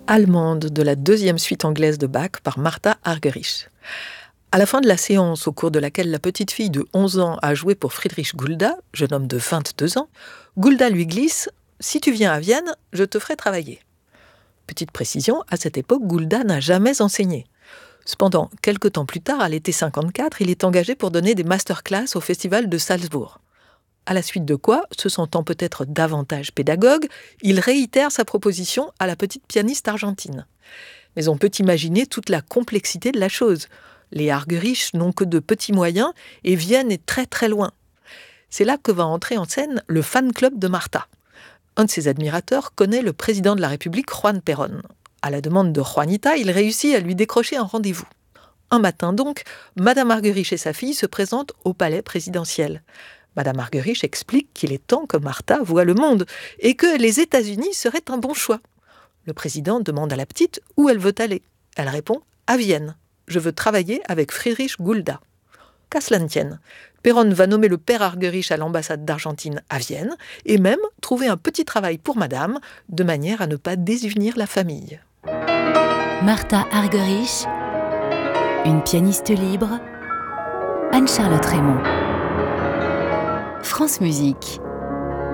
allemande de la deuxième suite anglaise de Bach par Martha Argerich. À la fin de la séance, au cours de laquelle la petite fille de 11 ans a joué pour Friedrich Gulda, jeune homme de 22 ans, Gulda lui glisse « Si tu viens à Vienne, je te ferai travailler ». Petite précision, à cette époque, Gulda n'a jamais enseigné. Cependant, quelques temps plus tard, à l'été 54, il est engagé pour donner des masterclass au festival de Salzbourg. À la suite de quoi, se sentant peut-être davantage pédagogue, il réitère sa proposition à la petite pianiste argentine. Mais on peut imaginer toute la complexité de la chose. Les Argerich n'ont que de petits moyens et Vienne est très très loin. C'est là que va entrer en scène le fan club de Martha. Un de ses admirateurs connaît le président de la République, Juan Perón. À la demande de Juanita, il réussit à lui décrocher un rendez-vous. Un matin donc, Madame Argerich et sa fille se présentent au palais présidentiel. Madame Argerich explique qu'il est temps que Martha voie le monde et que les États-Unis seraient un bon choix. Le président demande à la petite où elle veut aller. Elle répond « à Vienne. Je veux travailler avec Friedrich Gulda ». Qu'à cela ne tienne, Perón va nommer le père Argerich à l'ambassade d'Argentine à Vienne et même trouver un petit travail pour madame, de manière à ne pas désunir la famille. Martha Argerich, une pianiste libre, Anne-Charlotte Raymond. France Musique.